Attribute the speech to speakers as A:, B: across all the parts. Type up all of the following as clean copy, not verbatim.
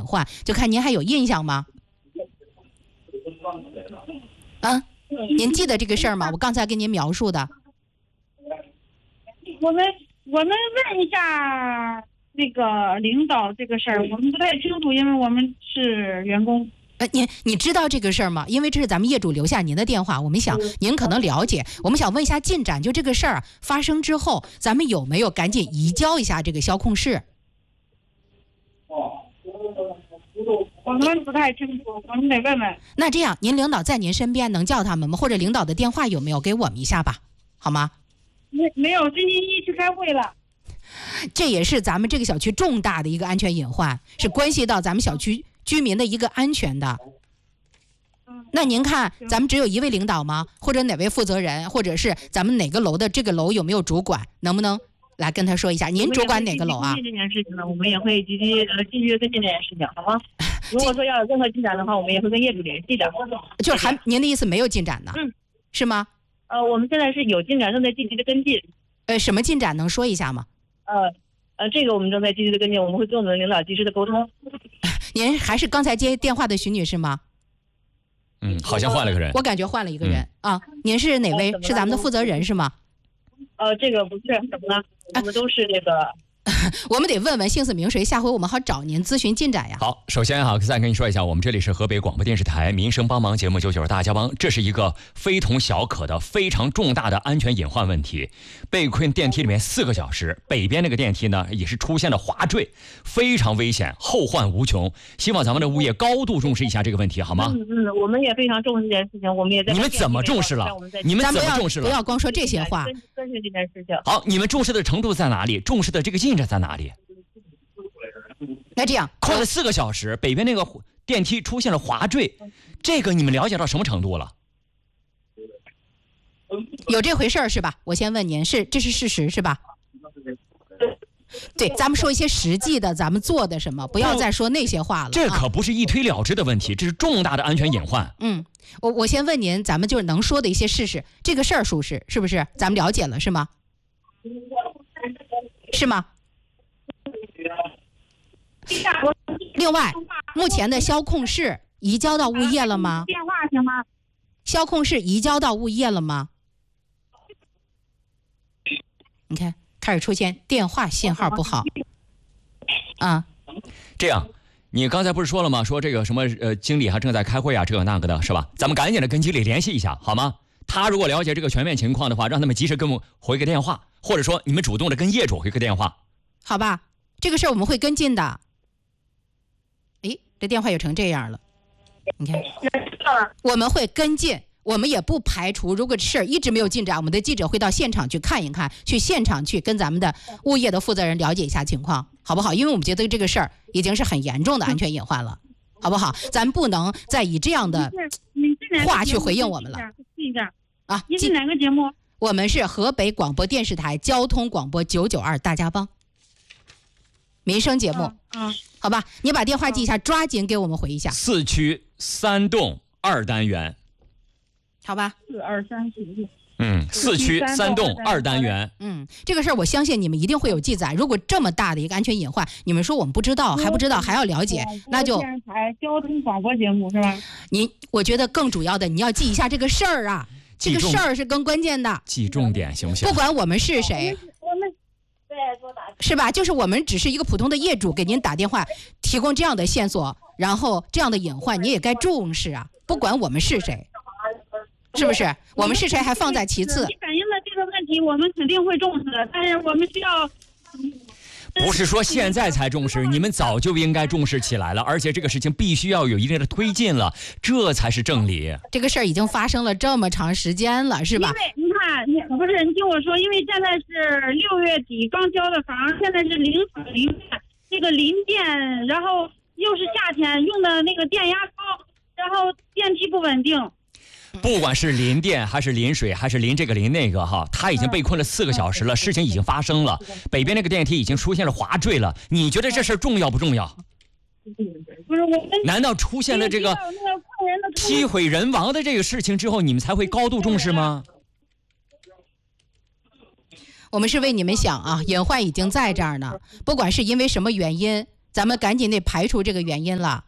A: 患，就看您还有印象吗？啊，您记得这个事儿吗？我刚才跟您描述的。
B: 我们问一下那个领导这个事儿，我们不太清楚，因为我们是员工。
A: 你知道这个事儿吗？因为这是咱们业主留下您的电话，我们想您可能了解，我们想问一下进展，就这个事儿发生之后，咱们有没有赶紧移交一下这个消控室？
B: 我们不太清楚，我们得问问。
A: 那这样，您领导在您身边，能叫他们吗？或者领导的电话有没有？给我们一下吧，好吗？
B: 没有，星期一去开会了。
A: 这也是咱们这个小区重大的一个安全隐患，是关系到咱们小区居民的一个安全的。那您看，咱们只有一位领导吗？或者哪位负责人，或者是咱们哪个楼的这个楼有没有主管？能不能来跟他说一下？您主管哪个楼啊？
B: 这件事情呢，我们也会积极跟进这件事情，好吗？如果说要有任何进展的话，我们也会跟业主联系的。
A: 就是您的意思没有进展呢？是吗？
B: 我们现在是有进展，正在积极的跟进。
A: 什么进展能说一下吗？
B: 这个我们正在积极的跟进，我们会跟我们的领导及时的沟通。
A: 您还是刚才接电话的徐女士吗？
C: 好像换了个人。
A: 我感觉换了一个人啊。您是哪位？是咱们的负责人是吗？
B: 这个不是什么呢？我们都是这个。
A: 我们得问问姓氏名谁，下回我们好找您咨询进展呀。
C: 好，首先再跟你说一下，我们这里是河北广播电视台民生帮忙节目99大家帮，这是一个非同小可的非常重大的安全隐患问题。被困电梯里面4个小时，北边那个电梯呢也是出现了滑坠，非常危险，后患无穷。希望咱们的物业高度重视一下这个问题，好吗？
B: 我们也非常重视这件事情，我们也在。
C: 你们怎么重视了？你们怎么重视了？
A: 不要光说这些话。
B: 跟进这件事情。
C: 好，你们重视的程度在哪里？重视的这个进展在哪里？
A: 那这样，
C: 困了4个小时，北边那个电梯出现了滑坠，这个你们了解到什么程度了？
A: 有这回事儿是吧？我先问您，这是事实是吧？对，咱们说一些实际的，咱们做的什么，不要再说那些话了。
C: 这可不是一推了之的问题，这是重大的安全隐患。
A: 我先问您，咱们就是能说的一些事实，这个事儿属实，是不是？咱们了解了是吗？是吗？另外，目前的消控室移交到物业了吗？
B: 电话行吗？
A: 消控室移交到物业了吗？你看，开始出现电话信号不好啊。
C: 这样，你刚才不是说了吗？说这个什么经理还正在开会啊，这个那个的是吧？咱们赶紧的跟经理联系一下好吗？他如果了解这个全面情况的话，让他们及时跟我回个电话，或者说你们主动的跟业主回个电话，
A: 好吧？这个事儿我们会跟进的。这电话也成这样了，你看，我们会跟进，我们也不排除如果事儿一直没有进展，我们的记者会到现场去看一看，去现场去跟咱们的物业的负责人了解一下情况，好不好？因为我们觉得这个事儿已经是很严重的安全隐患了，好不好？咱不能再以这样的话去回应我们了。啊，
B: 您是哪个节目？
A: 我们是河北广播电视台交通广播992大家帮民生节目。好吧，你把电话记一下，抓紧给我们回一下。
C: 4区3栋2单元，
B: 好吧，4、2、3、4。
C: 4区3栋2单元。
A: 这个事儿我相信你们一定会有记载。如果这么大的一个安全隐患，你们说我们不知道，还不知道，还要了解，那就
B: 电视台交通广播节目是吧？
A: 我觉得更主要的，你要记一下这个事儿啊，这个事儿是更关键的。
C: 记重点行不行？
A: 不管我们是谁。是吧？就是我们只是一个普通的业主，给您打电话提供这样的线索，然后这样的隐患你也该重视啊！不管我们是谁，是不是？我们是谁还放在其次。
B: 你反映的这个问题，我们肯定会重视的，但是我们需要。
C: 不是说现在才重视，你们早就应该重视起来了，而且这个事情必须要有一定的推进了，这才是正理。
A: 这个事儿已经发生了这么长时间了，是吧？
B: 因为你看，你听我说，因为现在是6月底刚交的房，现在是零电，这个零电，然后又是夏天用的那个电压高，然后电梯不稳定。
C: 不管是淋电还是淋水还是淋这个淋那个哈，他已经被困了4个小时了，事情已经发生了，北边那个电梯已经出现了滑坠了，你觉得这事重要不重要？
B: 不是，我们
C: 难道出现了这个机毁人亡的这个事情之后，你们才会高度重视吗？
A: 我们是为你们想啊，隐患已经在这儿呢，不管是因为什么原因， 咱们赶紧得排除这个原因了，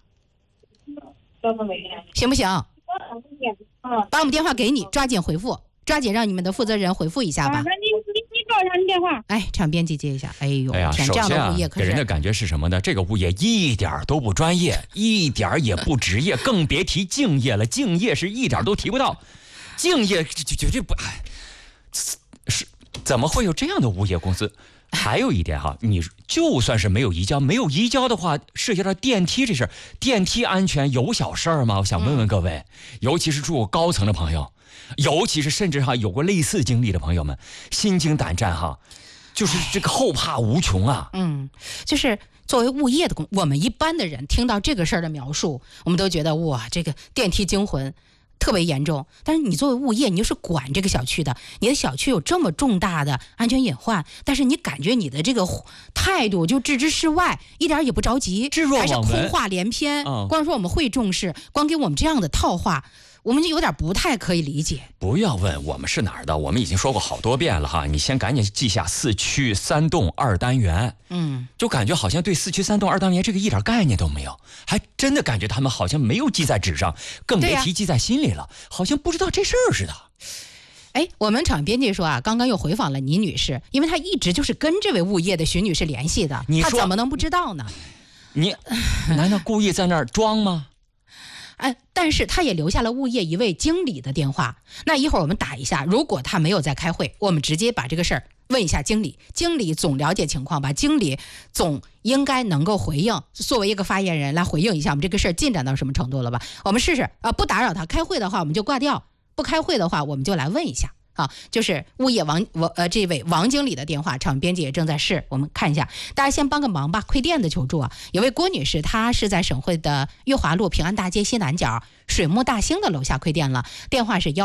A: 行不行？把我们电话给你，抓紧回复，抓紧让你们的负责人回复一下吧。
B: 你报一下您电话。
A: 哎，场编辑接一下。哎呦，天，
C: 首
A: 这样
C: 先啊，
A: 的物业可是
C: 给人的感觉是什么呢？这个物业一点都不专业，一点也不职业，更别提敬业了。敬业是一点都提不到，敬业绝对不，是怎么会有这样的物业公司？还有一点哈，你就算是没有移交的话，涉及到电梯这事儿，电梯安全有小事儿吗？我想问问各位，尤其是住高层的朋友，尤其是甚至哈有过类似经历的朋友们，心惊胆战哈，就是这个后怕无穷啊。
A: 就是作为物业的我们一般的人听到这个事儿的描述，我们都觉得哇，这个电梯惊魂特别严重。但是你作为物业，你就是管这个小区的，你的小区有这么重大的安全隐患，但是你感觉你的这个态度就置之事外，一点也不着急，还是空话连篇。光说我们会重视，光给我们这样的套话，我们就有点不太可以理解。
C: 不要问我们是哪儿的，我们已经说过好多遍了哈。你先赶紧记下4区3栋2单元。就感觉好像对4区3栋2单元这个一点概念都没有，还真的感觉他们好像没有记在纸上，更别提记在心里了，好像不知道这事儿似的。
A: 哎，我们场编辑说啊，刚刚又回访了倪女士，因为她一直就是跟这位物业的徐女士联系的，她怎么能不知道呢？你
C: 难道故意在那儿装吗？
A: 但是他也留下了物业一位经理的电话，那一会儿我们打一下，如果他没有在开会，我们直接把这个事儿问一下经理，经理总了解情况吧，经理总应该能够回应，作为一个发言人来回应一下我们这个事儿进展到什么程度了吧。我们试试不打扰他，开会的话我们就挂掉，不开会的话我们就来问一下。就是物业这位王经理的电话，场编辑也正在试，我们看一下。大家先帮个忙吧，馈电的求助啊，有位郭女士，她是在省会的裕华路平安大街西南角水木大兴的楼下馈电了，电话是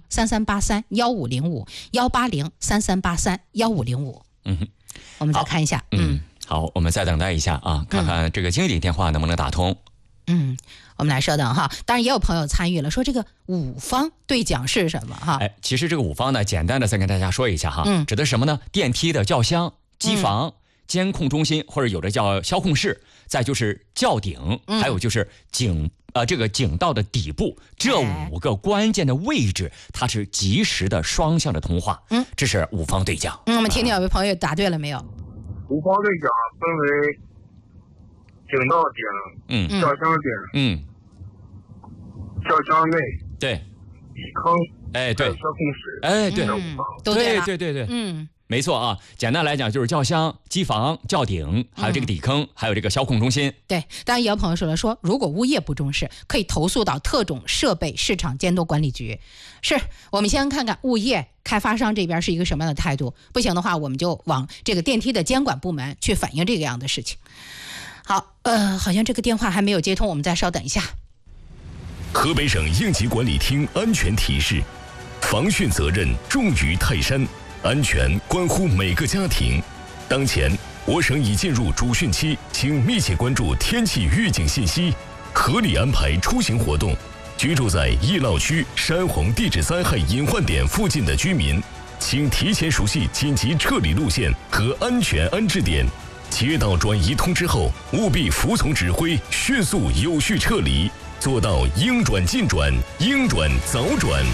A: 180-3383-1505，180-3383-1505。我们再看一下。
C: 好，我们再等待一下啊，看看这个经理电话能不能打通。
A: 我们来稍等哈。当然也有朋友参与了，说这个5方对讲是什么哈？
C: 其实这个5方呢，简单的再跟大家说一下哈，指的是什么呢？电梯的轿厢、机房、监控中心，或者有的叫消控室，再就是轿顶，还有就是这个井道的底部，这5个关键的位置，它是及时的双向的通话。这是5方对讲。
A: 我们听听有位朋友答对了没有
D: ？5方对讲分为井道顶、轿厢顶、轿厢内，
C: 对，
D: 底坑，
C: 对，
D: 消控室，
C: 对，
A: 都对了，
C: 对，没错啊。简单来讲就是轿厢、机房、轿顶，还有这个底坑，还有这个消控中心。
A: 对，当然也有朋友说如果物业不重视，可以投诉到特种设备市场监督管理局。是，我们先看看物业开发商这边是一个什么样的态度，不行的话我们就往这个电梯的监管部门去反映这个样的事情。好，好像这个电话还没有接通，我们再稍等一下。
E: 河北省应急管理厅安全提示：防汛责任重于泰山，安全关乎每个家庭。当前，我省已进入主汛期，请密切关注天气预警信息，合理安排出行活动。居住在易涝区、山洪地质灾害隐患点附近的居民，请提前熟悉紧急撤离路线和安全安置点。接到转移通知后，务必服从指挥，迅速有序撤离，做到应转尽转，应转早转。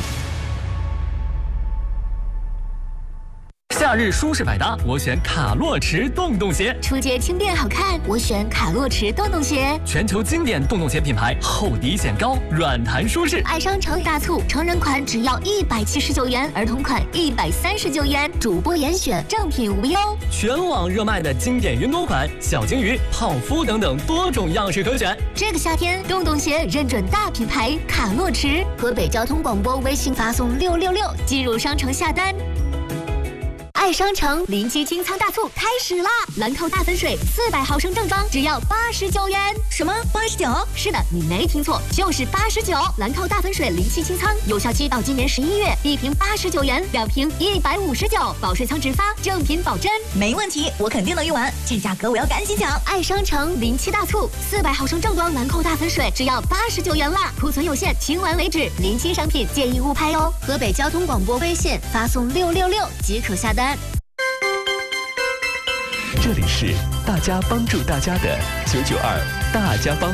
F: 夏日舒适百搭，我选卡洛驰洞洞鞋；
G: 出街轻便好看，我选卡洛驰洞洞鞋。
F: 全球经典洞洞鞋品牌，厚底显高，软弹舒适。
G: 爱商城大促，成人款只要179元，儿童款139元，主播严选，正品无忧。
F: 全网热卖的经典云朵款、小金鱼、泡芙等等多种样式可选。
G: 这个夏天，洞洞鞋认准大品牌卡洛驰。河北交通广播微信发送666进入商城下单。爱商城临期清仓大促开始啦！兰蔻大粉水400毫升正装只要89元。什么89？是的，你没听错，就是89。兰蔻大粉水临期清仓，有效期到今年11月，1瓶89元，2瓶159，保税仓直发，正品保真。
H: 没问题，我肯定能用完，这价格我要赶紧抢！
G: 爱商城临期大促，400毫升正装兰蔻大粉水只要89元啦，库存有限，清完为止，临期商品建议勿拍哦。河北交通广播微信发送666即可下单。
I: 这里是大家帮助大家的992大家帮。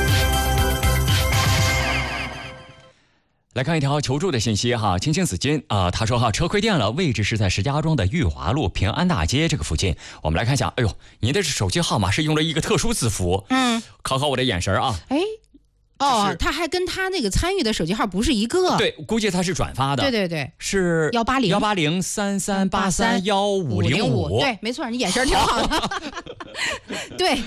C: 来看一条求助的信息哈，青青紫金啊，他说哈，车亏电了，位置是在石家庄的裕华路平安大街这个附近。我们来看一下，哎呦，您的手机号码是用了一个特殊字符，考考我的眼神啊。
A: 他还跟他那个参与的手机号不是一个。
C: 对，估计他是转发的。
A: 对，
C: 是18033831505。
A: 对，没错，你眼神挺好的。对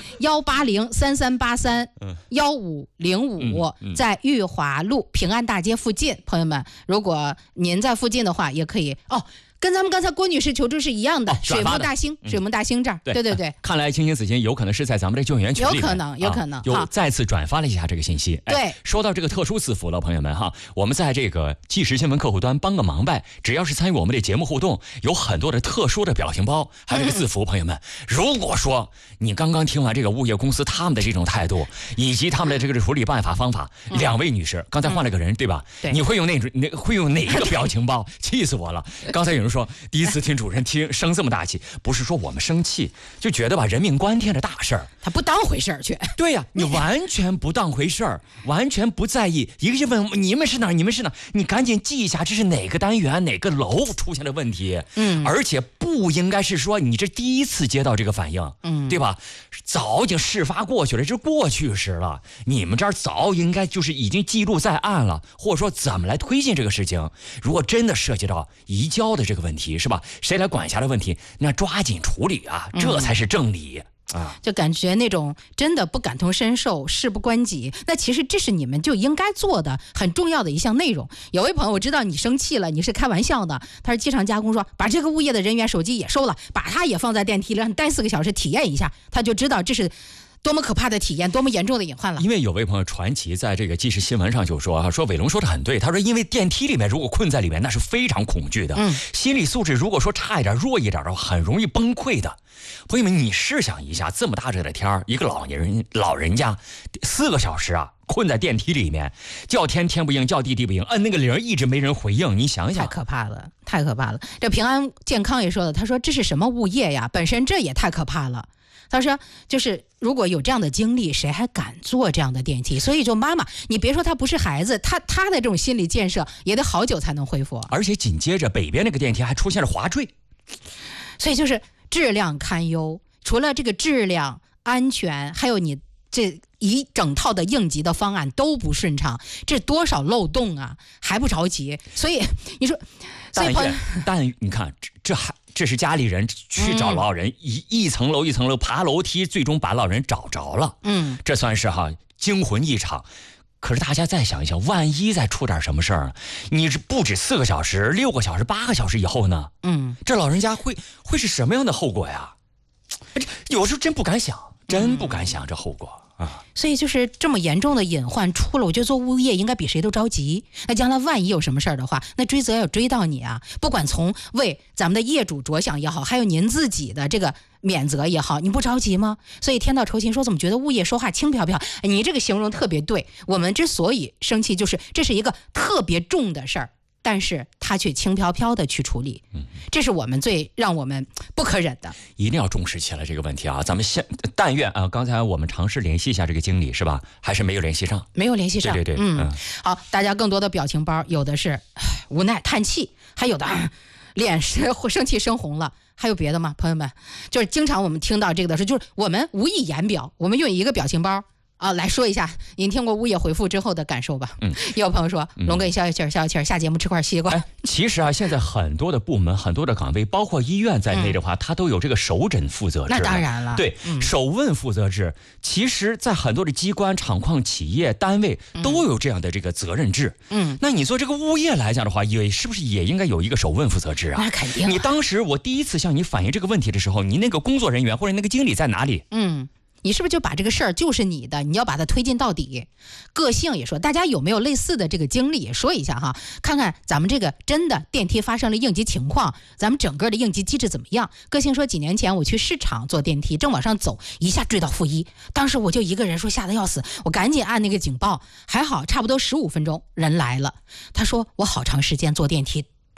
A: ，18033831505，在裕华路平安大街附近。朋友们，如果您在附近的话，也可以跟咱们刚才郭女士求助是一样的，水木大兴这儿。对，
C: 看来青青紫金有可能是在咱们这救援群里面，
A: 有可能
C: 又再次转发了一下这个信息。
A: 对，
C: 说到这个特殊字符了，朋友们哈，我们在这个即时新闻客户端帮个忙呗，只要是参与我们的节目互动，有很多的特殊的表情包，还有这个字符。朋友们，如果说你刚刚听完这个物业公司他们的这种态度，以及他们的这个处理办法方法，两位女士刚才换了个人，对吧？
A: 对，
C: 你会用哪一个表情包？气死我了！刚才有人说第一次听主任生这么大气，不是说我们生气，就觉得吧人命关天的大事儿，
A: 他不当回事儿去。
C: 对呀，你完全不当回事儿，完全不在意。一个就问你们是哪儿，你赶紧记一下，这是哪个单元哪个楼出现了问题。而且不应该是说你这第一次接到这个反应，对吧？早已经事发过去了，这过去时了。你们这儿早应该就是已经记录在案了，或者说怎么来推进这个事情。如果真的涉及到移交的这个问题，是吧？谁来管辖的问题，那抓紧处理啊，这才是正理。
A: 就感觉那种真的不感同身受，事不关己，那其实这是你们就应该做的很重要的一项内容。有位朋友，我知道你生气了，你是开玩笑的，他是机场加工说把这个物业的人员手机也收了，把他也放在电梯里让你待4个小时体验一下，他就知道这是多么可怕的体验，多么严重的隐患了。
C: 因为有位朋友传奇在这个即时新闻上就说伟龙说的很对，他说因为电梯里面如果困在里面，那是非常恐惧的，心理素质如果说差一点弱一点的话，很容易崩溃的。朋友们，你试想一下，这么大热的天，一个老人家4个小时啊，困在电梯里面，叫天不应，叫地不应，摁那个铃一直没人回应，你想想，
A: 太可怕了。这平安健康也说了，他说这是什么物业呀？本身这也太可怕了。他说就是如果有这样的经历，谁还敢坐这样的电梯？所以就妈妈，你别说他不是孩子，他的这种心理建设也得好久才能恢复。
C: 而且紧接着北边那个电梯还出现了滑坠，
A: 所以就是质量堪忧。除了这个质量安全，还有你这一整套的应急的方案都不顺畅，这多少漏洞啊，还不着急。所以你说，
C: 但你看这是家里人去找老人，一层楼一层楼爬楼梯，最终把老人找着了。这算是惊魂一场。可是大家再想一想，万一再出点什么事儿，你是不止4个小时、6个小时、8个小时以后呢？这老人家会是什么样的后果呀？有时候真不敢想这后果。
A: 所以就是这么严重的隐患出了，我觉得做物业应该比谁都着急。那将来万一有什么事儿的话，那追责要追到你啊！不管从为咱们的业主着想也好，还有您自己的这个免责也好，你不着急吗？所以天道酬勤说怎么觉得物业说话轻飘飘？你这个形容特别对。我们之所以生气，就是这是一个特别重的事儿，但是他却轻飘飘的去处理，这是我们最让我们不可忍的。
C: 一定要重视起来这个问题啊！咱们但愿啊，刚才我们尝试联系一下这个经理是吧？还是没有联系上。对，
A: 好，大家更多的表情包，有的是无奈叹气，还有的脸是生气生红了。还有别的吗？朋友们，就是经常我们听到这个的时候，就是我们无意言表，我们用一个表情包来说一下您听过物业回复之后的感受吧。也有朋友说龙哥你消消气，下节目吃块西瓜。
C: 其实现在很多的部门很多的岗位，包括医院在内的话，它都有这个首诊负责制。
A: 那当然了，
C: 对，首问负责制，其实在很多的机关、厂矿、企业单位都有这样的这个责任制。那你做这个物业来讲的话，是不是也应该有一个首问负责制啊？
A: 那肯定。
C: 你当时我第一次向你反映这个问题的时候，你那个工作人员或者那个经理在哪里？
A: 你是不是就把这个事儿就是你的，你要把它推进到底？个性也说，大家有没有类似的这个经历也说一下哈，看看咱们这个真的电梯发生了应急情况，咱们整个的应急机制怎么样？个性说，几年前我去市场坐电梯，正往上走，一下坠到负1，当时我就一个人说吓得要死，我赶紧按那个警报，还好差不多15分钟人来了。他说我好长时间坐电梯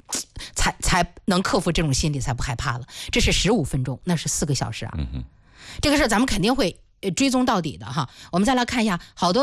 A: 才能克服这种心理，才不害怕了。这是15分钟，那是4个小时啊。这个事儿咱们肯定会追踪到底的哈。我们再来看一下，好多